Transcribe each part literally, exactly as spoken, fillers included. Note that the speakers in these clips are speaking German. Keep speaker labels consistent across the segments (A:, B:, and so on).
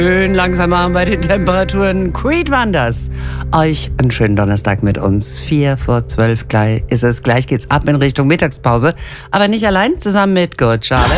A: Schön langsam machen bei den Temperaturen. Creed Wonders. Euch einen schönen Donnerstag mit uns. Vier vor zwölf gleich ist es. Gleich geht's ab in Richtung Mittagspause. Aber nicht allein, zusammen mit Good Charlotte.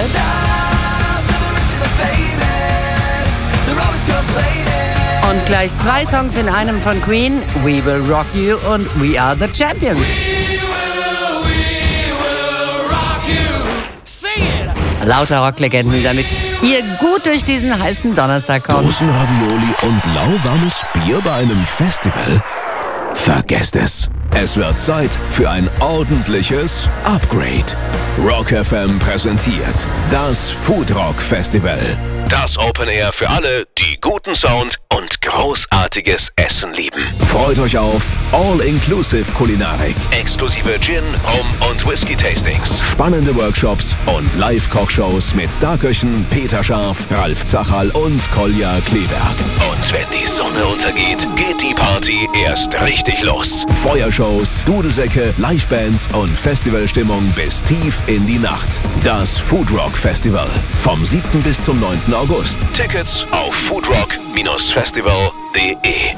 A: Und gleich zwei Songs in einem von Queen. We Will Rock You und We Are the Champions. We will, we will rock you. Sing it. Lauter Rocklegenden, damit ihr gut durch diesen heißen Donnerstag kommt.
B: Dosenravioli und lauwarmes Bier bei einem Festival? Vergesst es. Es wird Zeit für ein ordentliches Upgrade. Rock F M präsentiert das Food Rock Festival. Das Open Air für alle, die guten Sound und großartiges Essen lieben. Freut euch auf All-Inclusive Kulinarik, exklusive Gin, Rum und Whisky-Tastings, spannende Workshops und Live-Kochshows mit Starköchen Peter Scharf, Ralf Zachal und Kolja Kleberg. Und wenn die Sonne untergeht, geht die Party erst richtig los. Feuershows, Dudelsäcke, Livebands und Festivalstimmung bis tief in die Nacht. Das Food Rock Festival. Vom siebten bis zum neunten August. Tickets auf foodrock Festival punkt de.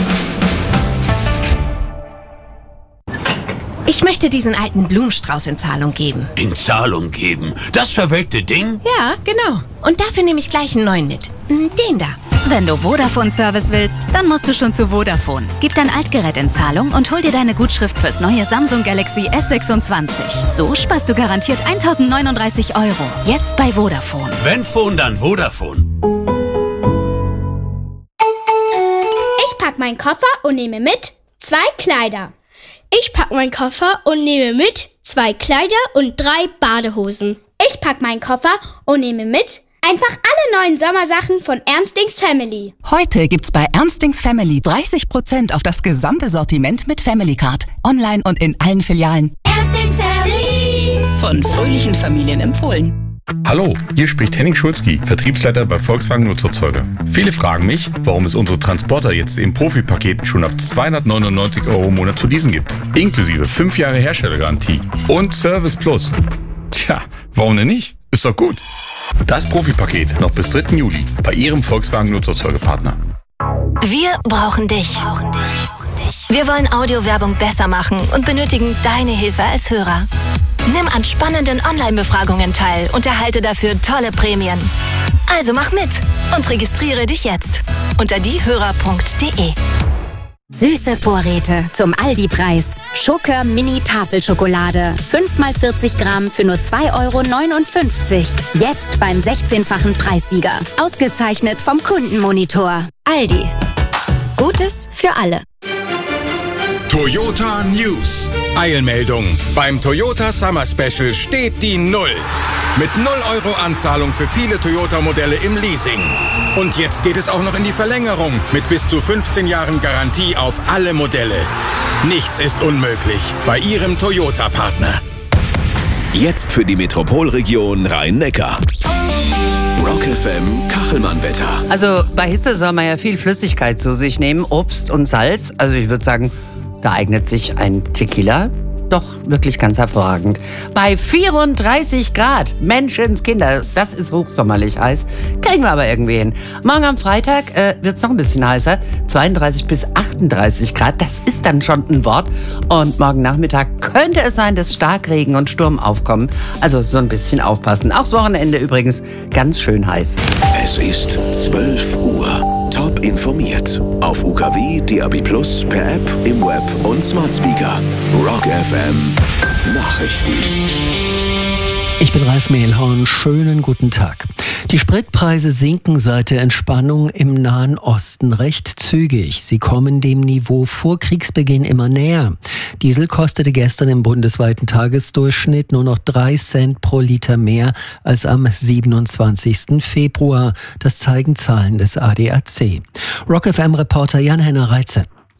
C: Ich möchte diesen alten Blumenstrauß in Zahlung geben.
D: In Zahlung geben? Das verwelkte Ding?
C: Ja, genau. Und dafür nehme ich gleich einen neuen mit. Den da.
E: Wenn du Vodafone-Service willst, dann musst du schon zu Vodafone. Gib dein Altgerät in Zahlung und hol dir deine Gutschrift fürs neue Samsung Galaxy S sechsundzwanzig. So sparst du garantiert eintausendneununddreißig Euro. Jetzt bei Vodafone.
D: Wenn Phone, dann Vodafone.
F: Ich pack meinen Koffer und nehme mit zwei Kleider.
G: Ich pack meinen Koffer und nehme mit zwei Kleider und drei Badehosen.
F: Ich pack meinen Koffer und nehme mit einfach alle neuen Sommersachen von Ernstings Family.
H: Heute gibt's bei Ernstings Family dreißig Prozent auf das gesamte Sortiment mit Family Card. Online und in allen Filialen.
F: Ernstings Family.
H: Von fröhlichen Familien empfohlen.
I: Hallo, hier spricht Henning Schulzki, Vertriebsleiter bei Volkswagen Nutzerzeuger. Viele fragen mich, warum es unsere Transporter jetzt im Profi-Paket schon ab zweihundertneunundneunzig Euro im Monat zu leasen gibt. Inklusive fünf Jahre Herstellergarantie und Service Plus. Tja, warum denn nicht? Ist doch gut. Das Profi-Paket noch bis dritten Juli bei Ihrem Volkswagen Nutzerzeugerpartner.
C: Wir brauchen dich. Wir wollen Audiowerbung besser machen und benötigen deine Hilfe als Hörer. Nimm an spannenden Online-Befragungen teil und erhalte dafür tolle Prämien. Also mach mit und registriere dich jetzt unter diehörer punkt de.
E: Süße Vorräte zum Aldi-Preis. Schokör Mini Tafelschokolade. fünf mal vierzig Gramm für nur zwei Euro neunundfünfzig. Jetzt beim sechzehnfachen Preissieger. Ausgezeichnet vom Kundenmonitor. Aldi. Gutes für alle.
J: Toyota News. Eilmeldung. Beim Toyota Summer Special steht die Null. Mit null Euro Anzahlung für viele Toyota-Modelle im Leasing. Und jetzt geht es auch noch in die Verlängerung mit bis zu fünfzehn Jahren Garantie auf alle Modelle. Nichts ist unmöglich bei Ihrem Toyota-Partner.
B: Jetzt für die Metropolregion Rhein-Neckar. Rock F M Kachelmann-Wetter.
A: Also bei Hitze soll man ja viel Flüssigkeit zu sich nehmen, Obst und Salz. Also ich würde sagen, da eignet sich ein Tequila doch wirklich ganz hervorragend. Bei vierunddreißig Grad, Menschenskinder, das ist hochsommerlich heiß. Kriegen wir aber irgendwie hin. Morgen am Freitag äh, wird es noch ein bisschen heißer, zweiunddreißig bis achtunddreißig Grad, das ist dann schon ein Wort. Und morgen Nachmittag könnte es sein, dass Starkregen und Sturm aufkommen. Also so ein bisschen aufpassen. Auch das Wochenende übrigens ganz schön heiß.
B: Es ist zwölf Uhr. Top informiert. Auf U K W, D A B Plus, per App, im Web und Smart Speaker. Rock F M Nachrichten.
K: Ich bin Ralf Mehlhorn. Schönen guten Tag. Die Spritpreise sinken seit der Entspannung im Nahen Osten recht zügig. Sie kommen dem Niveau vor Kriegsbeginn immer näher. Diesel kostete gestern im bundesweiten Tagesdurchschnitt nur noch drei Cent pro Liter mehr als am siebenundzwanzigsten Februar. Das zeigen Zahlen des A D A C. Rock F M-Reporter Jan-Henner Reitze.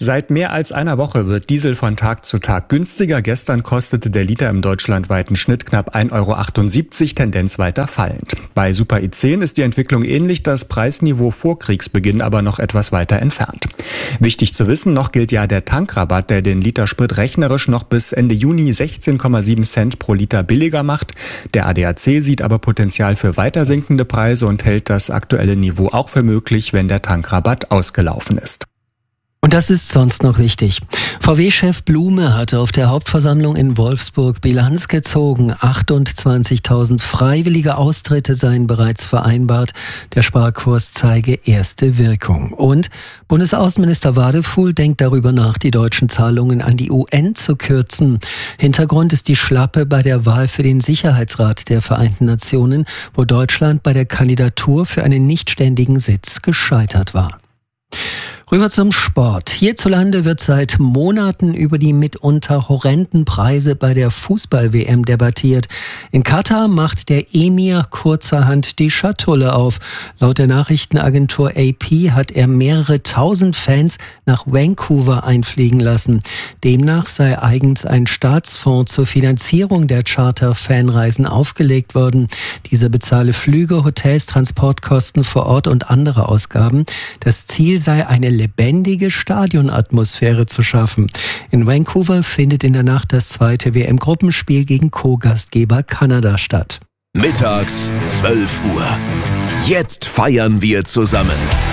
L: Seit mehr als einer Woche wird Diesel von Tag zu Tag günstiger. Gestern kostete der Liter im deutschlandweiten Schnitt knapp ein Euro achtundsiebzig, Tendenz weiter fallend. Bei Super I zehn ist die Entwicklung ähnlich, das Preisniveau vor Kriegsbeginn aber noch etwas weiter entfernt. Wichtig zu wissen, noch gilt ja der Tankrabatt, der den Liter Sprit rechnerisch noch bis Ende Juni sechzehn Komma sieben Cent pro Liter billiger macht. Der A D A C sieht aber Potenzial für weiter sinkende Preise und hält das aktuelle Niveau auch für möglich, wenn der Tankrabatt ausgelaufen ist.
K: Und das ist sonst noch wichtig. V W-Chef Blume hatte auf der Hauptversammlung in Wolfsburg Bilanz gezogen. achtundzwanzigtausend freiwillige Austritte seien bereits vereinbart. Der Sparkurs zeige erste Wirkung. Und Bundesaußenminister Wadefuhl denkt darüber nach, die deutschen Zahlungen an die U N zu kürzen. Hintergrund ist die Schlappe bei der Wahl für den Sicherheitsrat der Vereinten Nationen, wo Deutschland bei der Kandidatur für einen nichtständigen Sitz gescheitert war. Rüber zum Sport. Hierzulande wird seit Monaten über die mitunter horrenden Preise bei der Fußball-W M debattiert. In Katar macht der Emir kurzerhand die Schatulle auf. Laut der Nachrichtenagentur A P hat er mehrere tausend Fans nach Vancouver einfliegen lassen. Demnach sei eigens ein Staatsfonds zur Finanzierung der Charter-Fanreisen aufgelegt worden. Dieser bezahle Flüge, Hotels, Transportkosten vor Ort und andere Ausgaben. Das Ziel sei eine lebendige Stadionatmosphäre zu schaffen. In Vancouver findet in der Nacht das zweite W M-Gruppenspiel gegen Co-Gastgeber Kanada statt.
B: Mittags zwölf Uhr. Jetzt feiern wir zusammen.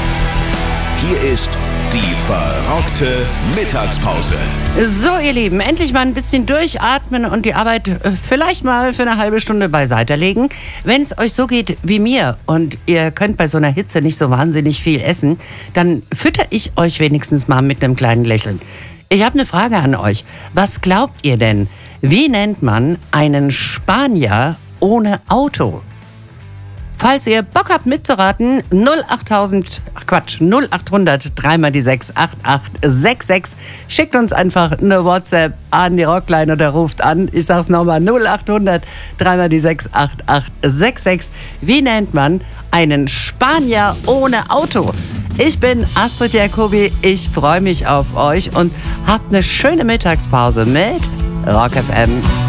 B: Hier ist die verrockte Mittagspause.
A: So, ihr Lieben, endlich mal ein bisschen durchatmen und die Arbeit äh, vielleicht mal für eine halbe Stunde beiseite legen. Wenn es euch so geht wie mir und ihr könnt bei so einer Hitze nicht so wahnsinnig viel essen, dann fütter ich euch wenigstens mal mit einem kleinen Lächeln. Ich habe eine Frage an euch. Was glaubt ihr denn? Wie nennt man einen Spanier ohne Auto? Falls ihr Bock habt mitzuraten, null achttausend, ach Quatsch, null achthundert, dreimal die sechs, acht acht sechs sechs. Schickt uns einfach eine WhatsApp an die Rockline oder ruft an. Ich sag's nochmal, null achthundert, dreimal die sechs, acht acht sechs sechs. Wie nennt man einen Spanier ohne Auto? Ich bin Astrid Jacobi, ich freue mich auf euch und habt eine schöne Mittagspause mit Rock F M.